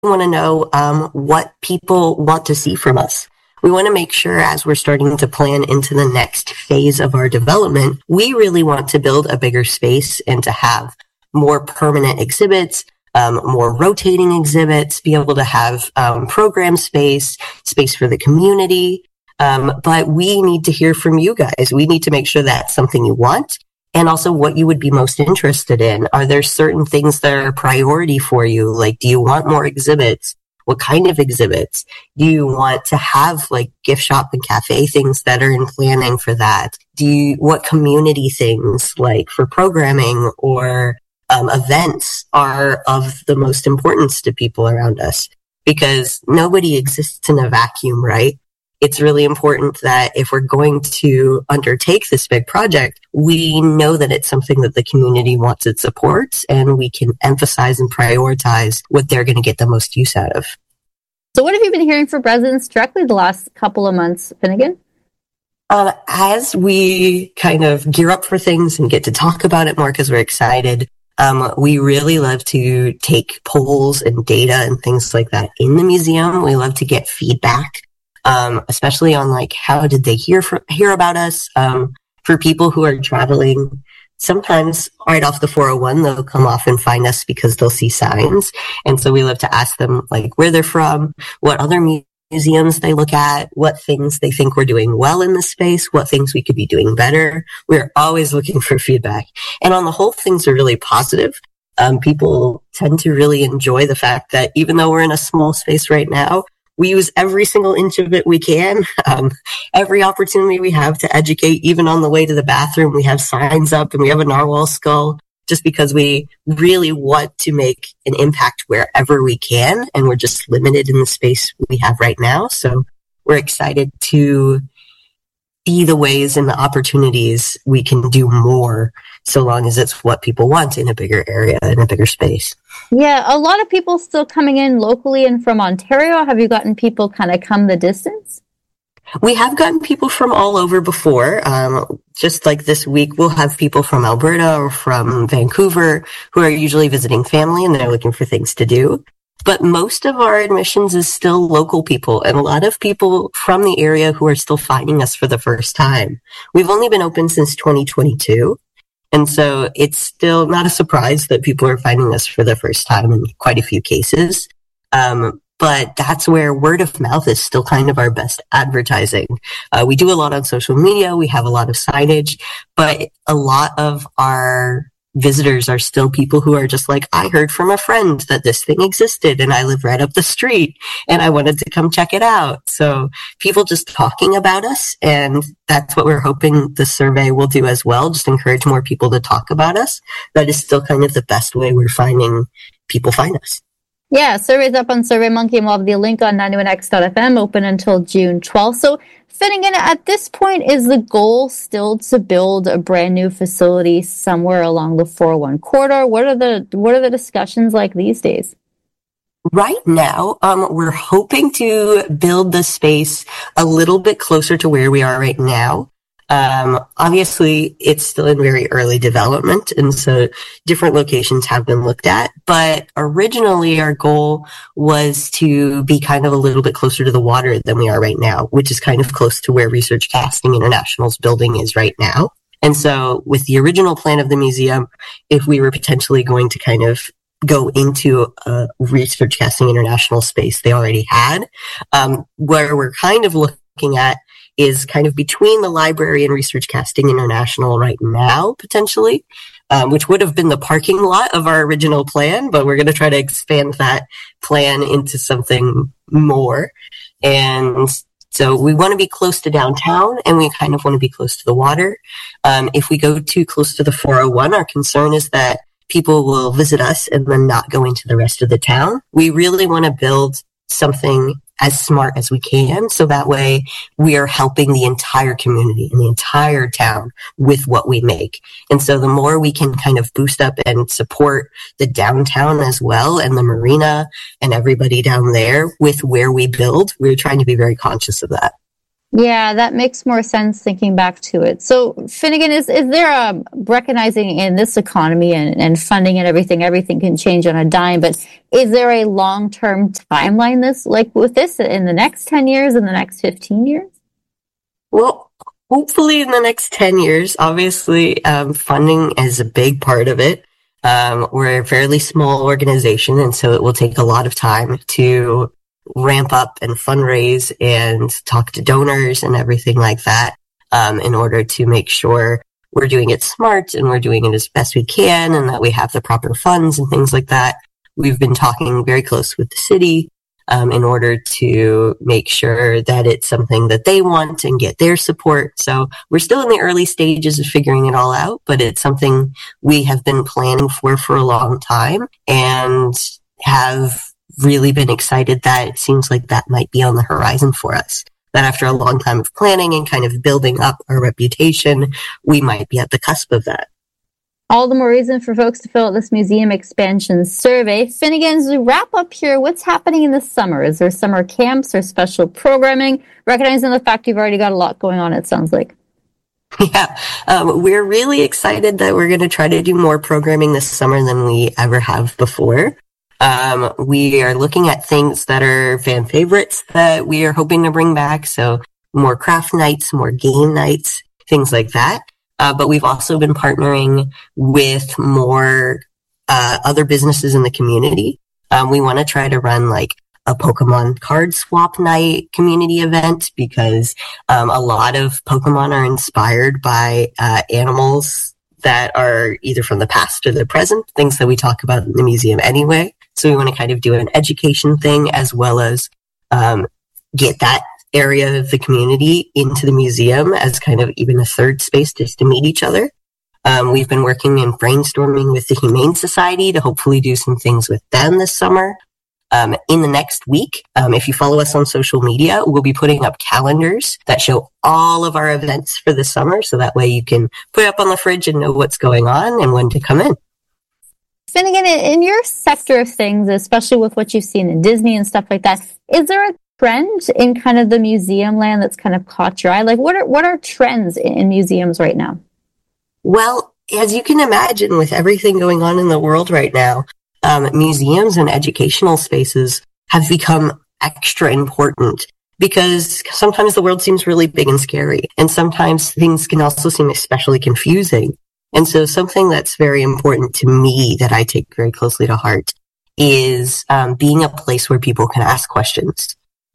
want to know what people want to see from us. We want to make sure as we're starting to plan into the next phase of our development, we really want to build a bigger space and to have more permanent exhibits, more rotating exhibits, be able to have program space for the community. But we need to hear from you guys. We need to make sure that's something you want and also what you would be most interested in. Are there certain things that are a priority for you? Like, do you want more exhibits? What kind of exhibits? Do you want to have like gift shop and cafe things that are in planning for that? What community things like for programming or events are of the most importance to people around us? Because nobody exists in a vacuum, right? It's really important that if we're going to undertake this big project, we know that it's something that the community wants and supports, and we can emphasize and prioritize what they're going to get the most use out of. So what have you been hearing from residents directly the last couple of months, Finnegan? As we kind of gear up for things and get to talk about it more because we're excited, we really love to take polls and data and things like that in the museum. We love to get feedback. Especially on like how did they hear about us. For people who are traveling, sometimes right off the 401 they'll come off and find us because they'll see signs, and so we love to ask them like where they're from, what other museums they look at, what things they think we're doing well in the space, what things we could be doing better. We're always looking for feedback, and on the whole, things are really positive. People tend to really enjoy the fact that even though we're in a small space right now, we use every single inch of it we can. Every opportunity we have to educate, even on the way to the bathroom, we have signs up and we have a narwhal skull just because we really want to make an impact wherever we can. And we're just limited in the space we have right now. So we're excited to see the ways and the opportunities we can do more, so long as it's what people want in a bigger area, in a bigger space. Yeah, a lot of people still coming in locally and from Ontario. Have you gotten people kind of come the distance? We have gotten people from all over before. Just like this week, we'll have people from Alberta or from Vancouver who are usually visiting family and they're looking for things to do. But most of our admissions is still local people and a lot of people from the area who are still finding us for the first time. We've only been open since 2022. And so it's still not a surprise that people are finding us for the first time in quite a few cases. But that's where word of mouth is still kind of our best advertising. We do a lot on social media. We have a lot of signage, but a lot of our visitors are still people who are just like, I heard from a friend that this thing existed and I live right up the street and I wanted to come check it out. So people just talking about us, and that's what we're hoping the survey will do as well, just encourage more people to talk about us. That is still kind of the best way we're finding people find us. Yeah, survey's up on SurveyMonkey, and we'll have the link on 91X.fm, open until June 12th. So Finnegan, at this point, is the goal still to build a brand new facility somewhere along the 401 corridor? What are the discussions like these days? Right now, we're hoping to build the space a little bit closer to where we are right now. Obviously, it's still in very early development, and so different locations have been looked at. But originally, our goal was to be kind of a little bit closer to the water than we are right now, which is kind of close to where Research Casting International's building is right now. And so with the original plan of the museum, if we were potentially going to kind of go into a Research Casting International space they already had, where we're kind of looking at is kind of between the library and Research Casting International right now, potentially, which would have been the parking lot of our original plan, but we're going to try to expand that plan into something more. And so we want to be close to downtown, and we kind of want to be close to the water. If we go too close to the 401, our concern is that people will visit us and then not go into the rest of the town. We really want to build something as smart as we can, so that way we are helping the entire community and the entire town with what we make. And so the more we can kind of boost up and support the downtown as well, and the marina and everybody down there with where we build, we're trying to be very conscious of that. Yeah, that makes more sense thinking back to it. So, Finnegan, is there a recognizing in this economy and funding and everything can change on a dime, but is there a long-term timeline this like with this in the next 10 years, in the next 15 years? Well, hopefully in the next 10 years. Obviously, funding is a big part of it. We're a fairly small organization, and so it will take a lot of time to ramp up and fundraise and talk to donors and everything like that, in order to make sure we're doing it smart and we're doing it as best we can and that we have the proper funds and things like that. We've been talking very close with the city, in order to make sure that it's something that they want and get their support. So we're still in the early stages of figuring it all out, but it's something we have been planning for a long time and have really been excited that it seems like that might be on the horizon for us. That after a long time of planning and kind of building up our reputation, we might be at the cusp of that. All the more reason for folks to fill out this museum expansion survey. Finnegan, as we wrap up here, what's happening in the summer? Is there summer camps or special programming? Recognizing the fact you've already got a lot going on, it sounds like. Yeah, we're really excited that we're going to try to do more programming this summer than we ever have before. We are looking at things that are fan favorites that we are hoping to bring back. So more craft nights, more game nights, things like that. But we've also been partnering with more other businesses in the community. We want to try to run like a Pokemon card swap night community event because a lot of Pokemon are inspired by animals that are either from the past or the present, things that we talk about in the museum anyway. So we want to kind of do an education thing as well as get that area of the community into the museum as kind of even a third space just to meet each other. We've been working and brainstorming with the Humane Society to hopefully do some things with them this summer. In the next week, if you follow us on social media, we'll be putting up calendars that show all of our events for the summer. So that way you can put it up on the fridge and know what's going on and when to come in. Finnegan, in your sector of things, especially with what you've seen in Disney and stuff like that, is there a trend in kind of the museum land that's kind of caught your eye? Like what are trends in museums right now? Well, as you can imagine, with everything going on in the world right now, museums and educational spaces have become extra important because sometimes the world seems really big and scary, and sometimes things can also seem especially confusing. And so something that's very important to me that I take very closely to heart is being a place where people can ask questions.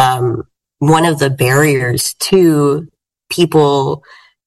One of the barriers to people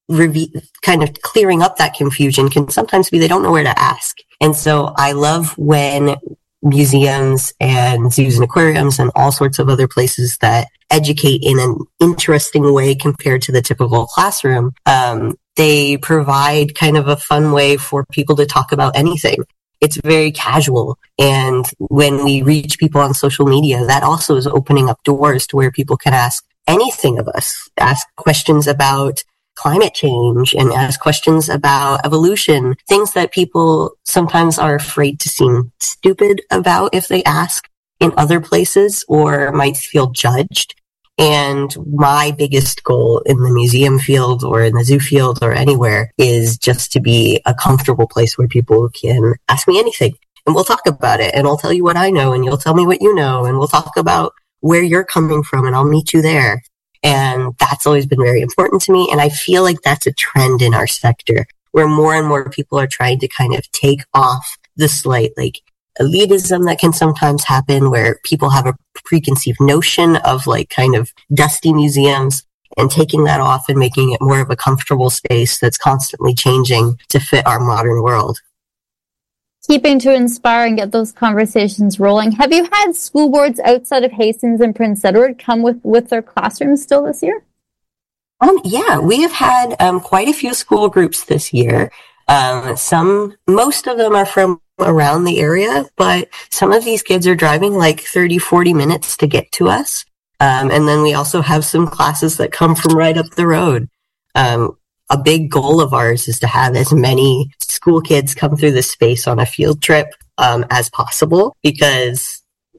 kind of clearing up that confusion can sometimes be they don't know where to ask. And so I love when museums and zoos and aquariums and all sorts of other places that educate in an interesting way compared to the typical classroom, they provide kind of a fun way for people to talk about anything. It's very casual. And when we reach people on social media, that also is opening up doors to where people can ask anything of us, ask questions about climate change and ask questions about evolution, things that people sometimes are afraid to seem stupid about if they ask in other places or might feel judged. And my biggest goal in the museum field or in the zoo field or anywhere is just to be a comfortable place where people can ask me anything and we'll talk about it and I'll tell you what I know and you'll tell me what you know and we'll talk about where you're coming from and I'll meet you there. And that's always been very important to me. And I feel like that's a trend in our sector where more and more people are trying to kind of take off the slight, like elitism that can sometimes happen where people have a preconceived notion of like kind of dusty museums and taking that off and making it more of a comfortable space that's constantly changing to fit our modern world. Keeping to inspire and get those conversations rolling. Have you had school boards outside of Hastings and Prince Edward come with their classrooms still this year? Yeah, we have had quite a few school groups this year. Most of them are from around the area, but some of these kids are driving like 30, 40 minutes to get to us. And then we also have some classes that come from right up the road. A big goal of ours is to have as many school kids come through this space on a field trip as possible, because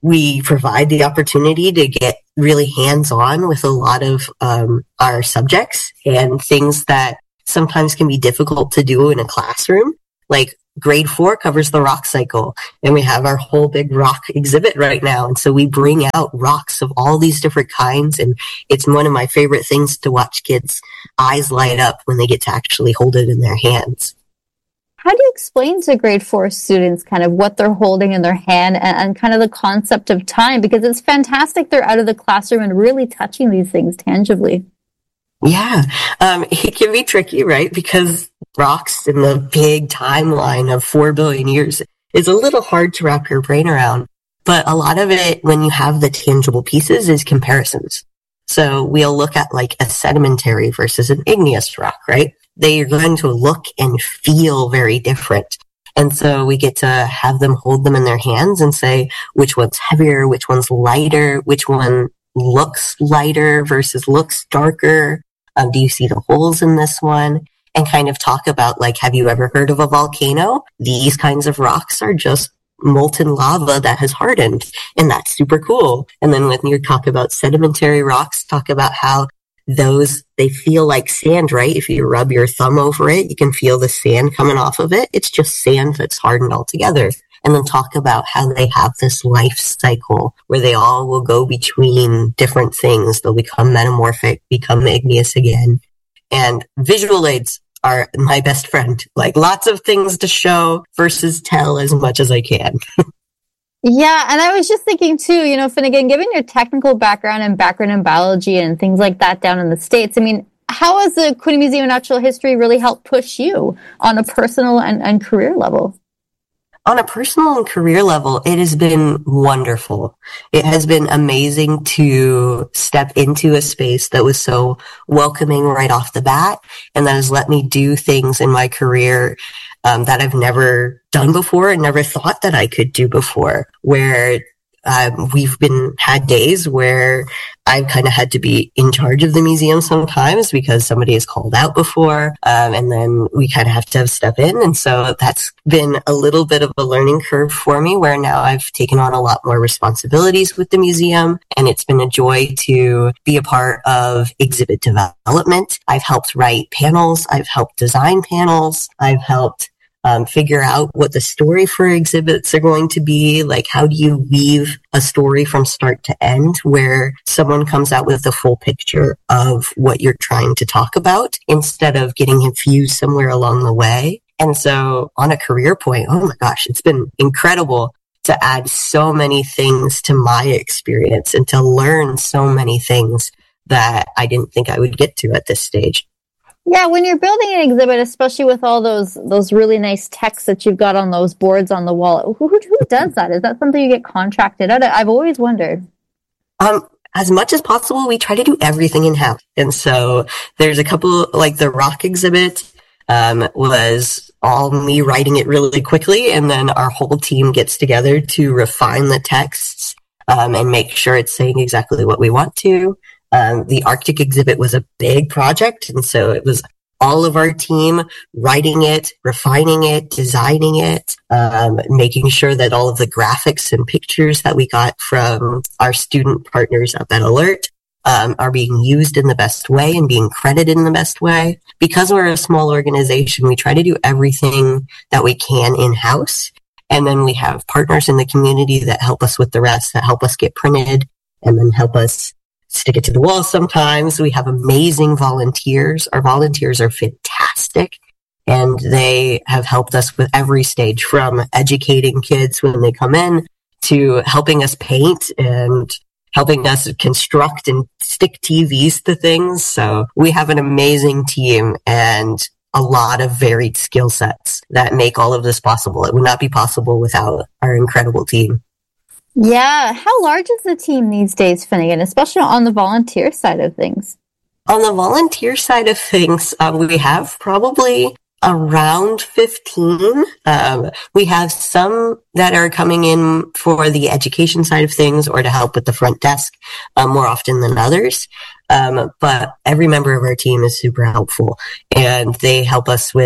we provide the opportunity to get really hands-on with a lot of our subjects and things that sometimes can be difficult to do in a classroom. Like grade 4 covers the rock cycle, and we have our whole big rock exhibit right now. And so we bring out rocks of all these different kinds, and it's one of my favorite things to watch kids' eyes light up when they get to actually hold it in their hands. How do you explain to grade 4 students kind of what they're holding in their hand and kind of the concept of time? Because it's fantastic they're out of the classroom and really touching these things tangibly. Yeah, it can be tricky, right? Because rocks in the big timeline of 4 billion years is a little hard to wrap your brain around. But a lot of it, when you have the tangible pieces, is comparisons. So we'll look at like a sedimentary versus an igneous rock, right? They are going to look and feel very different. And so we get to have them hold them in their hands and say, which one's heavier, which one's lighter, which one looks lighter versus looks darker. Do you see the holes in this one? And kind of talk about, like, have you ever heard of a volcano? These kinds of rocks are just molten lava that has hardened, and that's super cool. And then when you talk about sedimentary rocks, talk about how those, they feel like sand, right? If you rub your thumb over it, you can feel the sand coming off of it. It's just sand that's hardened altogether. And then talk about how they have this life cycle where they all will go between different things. They'll become metamorphic, become igneous again. And visual aids are my best friend. Like, lots of things to show versus tell as much as I can. Yeah, and I was just thinking too, you know, Finnegan, given your technical background and background in biology and things like that down in the States, I mean, how has the Quinte Museum of Natural History really helped push you on a personal and career level? On a personal and career level, it has been wonderful. It has been amazing to step into a space that was so welcoming right off the bat, and that has let me do things in my career that I've never done before and never thought that I could do before, where we've had days where I've kind of had to be in charge of the museum sometimes because somebody has called out before, and then we kind of have to step in. And so that's been a little bit of a learning curve for me, where now I've taken on a lot more responsibilities with the museum, and it's been a joy to be a part of exhibit development. I've helped write panels. I've helped design panels. I've helped figure out what the story for exhibits are going to be. Like, how do you weave a story from start to end where someone comes out with the full picture of what you're trying to talk about instead of getting confused somewhere along the way? And so on a career point, oh my gosh, it's been incredible to add so many things to my experience and to learn so many things that I didn't think I would get to at this stage. Yeah, when you're building an exhibit, especially with all those really nice texts that you've got on those boards on the wall, who does that? Is that something you get contracted out? I've always wondered. As much as possible, we try to do everything in-house. And so there's a couple, like the rock exhibit was all me writing it really quickly, and then our whole team gets together to refine the texts and make sure it's saying exactly what we want to. The Arctic exhibit was a big project, and so it was all of our team writing it, refining it, designing it, making sure that all of the graphics and pictures that we got from our student partners up at Alert are being used in the best way and being credited in the best way. Because we're a small organization, we try to do everything that we can in-house, and then we have partners in the community that help us with the rest, that help us get printed, and then help us stick it to the wall sometimes. We have amazing volunteers. Our volunteers are fantastic, and they have helped us with every stage, from educating kids when they come in to helping us paint and helping us construct and stick TVs to things. So we have an amazing team and a lot of varied skill sets that make all of this possible. It would not be possible without our incredible team. Yeah. How large is the team these days, Finnegan, especially on the volunteer side of things? On the volunteer side of things, we have probably around 15. We have some that are coming in for the education side of things or to help with the front desk more often than others. But every member of our team is super helpful, and they help us with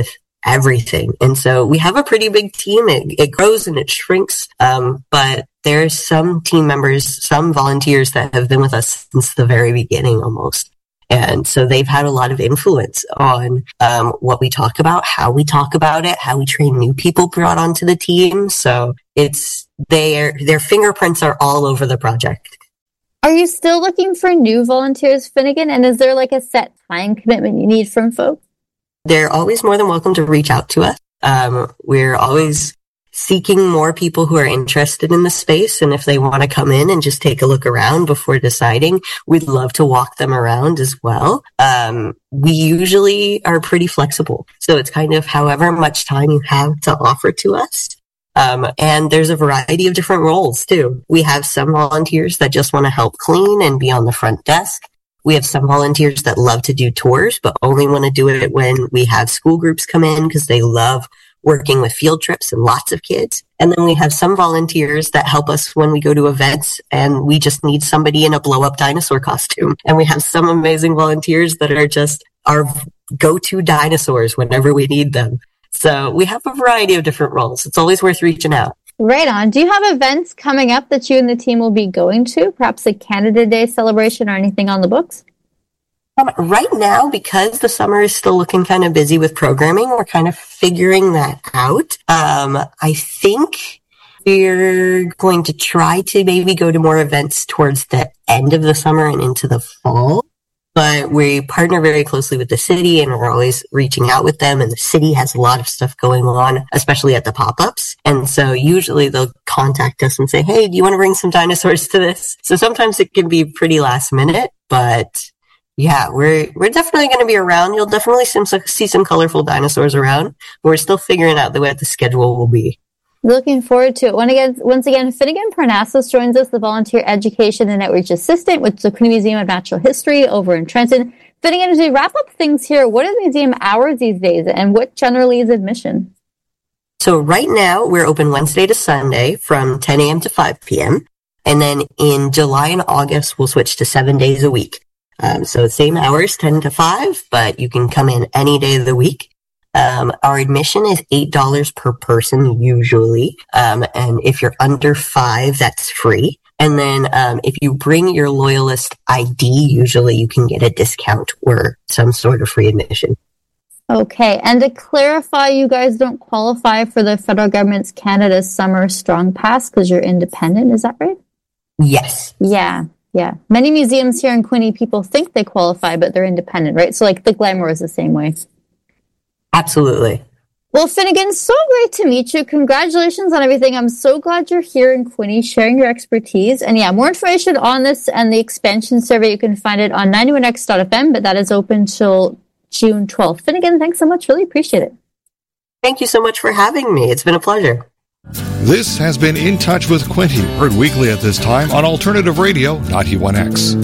everything. And so we have a pretty big team. It grows and it shrinks. But there's some team members, some volunteers that have been with us since the very beginning almost. And so they've had a lot of influence on what we talk about, how we talk about it, how we train new people brought onto the team. So it's their fingerprints are all over the project. Are you still looking for new volunteers, Finnegan? And is there like a set time commitment you need from folks? They're always more than welcome to reach out to us. We're always seeking more people who are interested in the space. And if they want to come in and just take a look around before deciding, we'd love to walk them around as well. We usually are pretty flexible. So it's kind of however much time you have to offer to us. And there's a variety of different roles too. We have some volunteers that just want to help clean and be on the front desk. We have some volunteers that love to do tours, but only want to do it when we have school groups come in because they love working with field trips and lots of kids. And then we have some volunteers that help us when we go to events and we just need somebody in a blow-up dinosaur costume. And we have some amazing volunteers that are just our go-to dinosaurs whenever we need them. So we have a variety of different roles. It's always worth reaching out. Right on. Do you have events coming up that you and the team will be going to? Perhaps a Canada Day celebration or anything on the books? Right now, because the summer is still looking kind of busy with programming, we're kind of figuring that out. I think we're going to try to maybe go to more events towards the end of the summer and into the fall. But we partner very closely with the city and we're always reaching out with them. And the city has a lot of stuff going on, especially at the pop-ups. And so usually they'll contact us and say, hey, do you want to bring some dinosaurs to this? So sometimes it can be pretty last minute, but yeah, we're definitely going to be around. You'll definitely see some colorful dinosaurs around. But we're still figuring out what the schedule will be. Looking forward to it. Once again, Finnegan Parnassus joins us, the Volunteer Education and Outreach Assistant with the Quinte Museum of Natural History over in Trenton. Finnegan, as we wrap up things here, what are the museum hours these days and what generally is admission? So right now, we're open Wednesday to Sunday from 10 a.m. to 5 p.m. And then in July and August, we'll switch to 7 days a week. So same hours, 10 to 5, but you can come in any day of the week. Our admission is $8 per person usually. And if you're under 5, that's free. And then, if you bring your Loyalist ID, usually you can get a discount or some sort of free admission. Okay. And to clarify, you guys don't qualify for the federal government's Canada Summer Strong Pass because you're independent. Is that right? Yes. Yeah. Many museums here in Quinte, people think they qualify, but they're independent, right? So like the Glamour is the same way. Absolutely. Well, Finnegan, so great to meet you. Congratulations on everything. I'm so glad you're here in Quinte sharing your expertise. And yeah, more information on this and the expansion survey, you can find it on 91x.fm, but that is open till June 12th. Finnegan, thanks so much. Really appreciate it. Thank you so much for having me. It's been a pleasure. This has been In Touch with Quinte, heard weekly at this time on Alternative Radio 91X.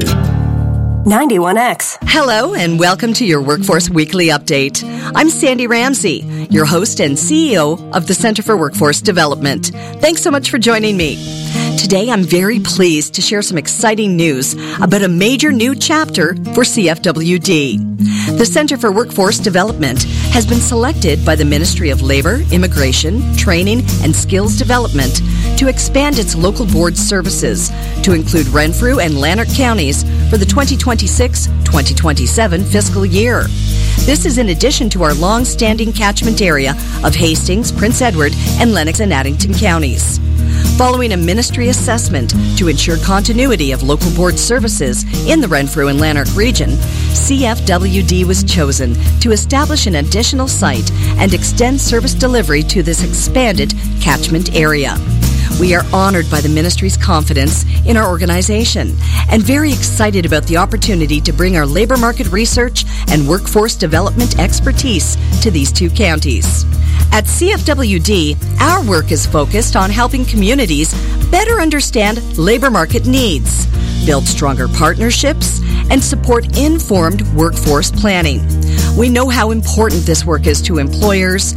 91X. Hello and welcome to your Workforce Weekly Update. I'm Sandy Ramsey, your host and CEO of the Center for Workforce Development. Thanks so much for joining me. Today, I'm very pleased to share some exciting news about a major new chapter for CFWD. The Center for Workforce Development has been selected by the Ministry of Labor, Immigration, Training, and Skills Development to expand its local board services to include Renfrew and Lanark counties for the 2026-2027 fiscal year. This is in addition to our long-standing catchment area of Hastings, Prince Edward, and Lennox and Addington counties. Following a ministry assessment to ensure continuity of local board services in the Renfrew and Lanark region, CFWD was chosen to establish an additional site and extend service delivery to this expanded catchment area. We are honored by the ministry's confidence in our organization and very excited about the opportunity to bring our labor market research and workforce development expertise to these two counties. At CFWD, our work is focused on helping communities better understand labor market needs, build stronger partnerships, and support informed workforce planning. We know how important this work is to employers,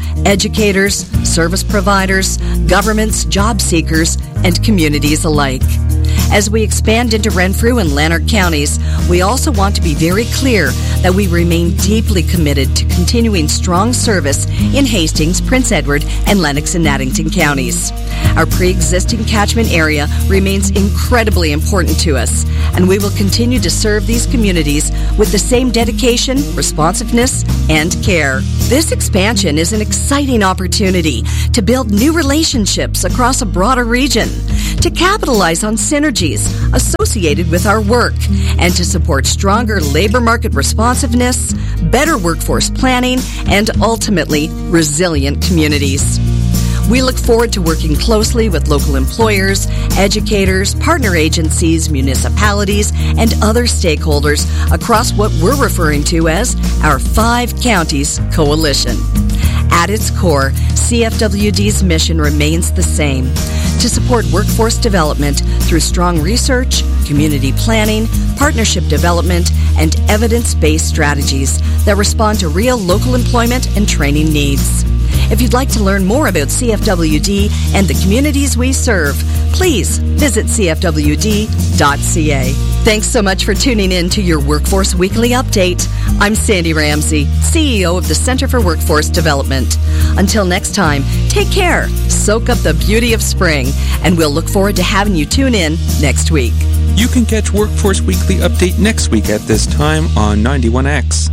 educators, service providers, governments, job seekers, and communities alike. As we expand into Renfrew and Lanark counties, we also want to be very clear that we remain deeply committed to continuing strong service in Hastings, Prince Edward, and Lennox and Addington counties. Our pre-existing catchment area remains incredibly important to us, and we will continue to serve these communities with the same dedication, responsiveness, and care. This expansion is an exciting opportunity to build new relationships across a broader region, to capitalize on synergies associated with our work, and to support stronger labor market responsiveness, better workforce planning, and ultimately resilient communities. We look forward to working closely with local employers, educators, partner agencies, municipalities, and other stakeholders across what we're referring to as our 5 Counties Coalition. At its core, CFWD's mission remains the same: to support workforce development through strong research, community planning, partnership development, and evidence-based strategies that respond to real local employment and training needs. If you'd like to learn more about CFWD and the communities we serve, please visit cfwd.ca. Thanks so much for tuning in to your Workforce Weekly Update. I'm Sandy Ramsey, CEO of the Center for Workforce Development. Until next time, take care, soak up the beauty of spring, and we'll look forward to having you tune in next week. You can catch Workforce Weekly Update next week at this time on 91X.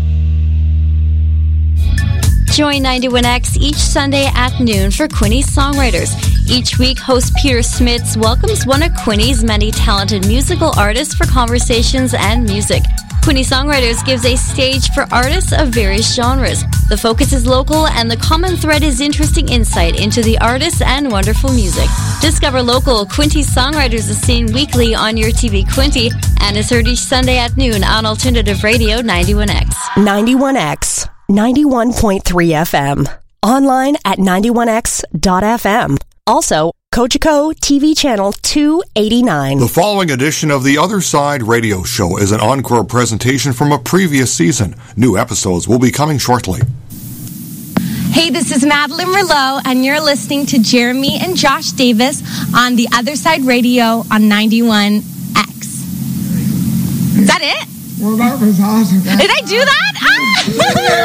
Join 91X each Sunday at noon for Quinny's Songwriters. Each week, host Peter Smits welcomes one of Quinny's many talented musical artists for conversations and music. Quinny Songwriters gives a stage for artists of various genres. The focus is local, and the common thread is interesting insight into the artists and wonderful music. Discover local Quinty Songwriters is seen weekly on your TV Quinty and is heard each Sunday at noon on Alternative Radio 91X. 91X. 91.3 FM. Online at 91x.fm. Also, Cogeco TV channel 289. The following edition of The Other Side Radio Show is an encore presentation from a previous season. New episodes will be coming shortly. Hey, this is Madeline Merlot, and you're listening to Jeremy and Josh Davis on The Other Side Radio on 91X. Is that it? Well, that was awesome. Did I do that? Ah!